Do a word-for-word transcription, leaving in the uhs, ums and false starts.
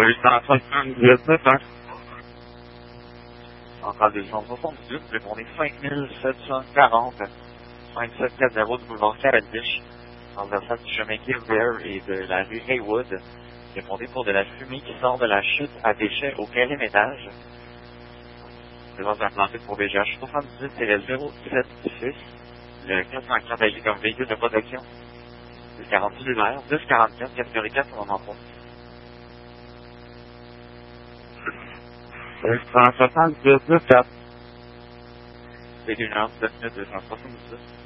huit cent soixante-dix-neuf, hein? Centrale deux cent soixante-dix-huit, répondez cinq mille sept cent quarante, cinq sept quatre zéro du boulevard Cavendish, transversale du chemin Gilbert et de la rue Haywood. Répondez pour de la fumée qui sort de la chute à déchets au quatrième étage. Présence d'un plancher pour B G H soixante-dix-huit zéro sept six, le quatre cent quatre agi comme véhicule de protection. dix quarante-six l'hiver, dix quarante-quatre, catégorie quatre, on en prend. huit cent soixante-dix-neuf, c'est une heure, sept minutes, deux cent soixante-dix.